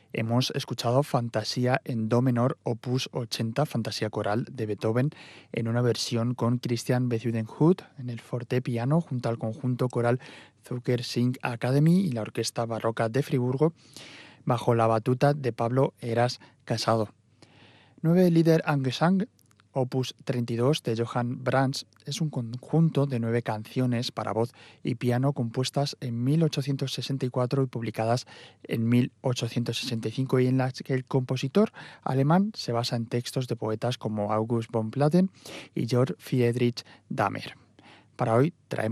Hemos escuchado Fantasía en Do menor, opus 80, Fantasía coral de Beethoven, en una versión con Christian Bezuidenhout en el fortepiano, junto al conjunto coral Zucker Sing Academy y la Orquesta Barroca de Friburgo, bajo la batuta de Pablo Heras Casado. 9 Lieder an Gesang, opus 32 de Johann Brahms, es un conjunto de 9 canciones para voz y piano compuestas en 1864 y publicadas en 1865, y en las que el compositor alemán se basa en textos de poetas como August von Platen y Georg Friedrich Dahmer. Para hoy traemos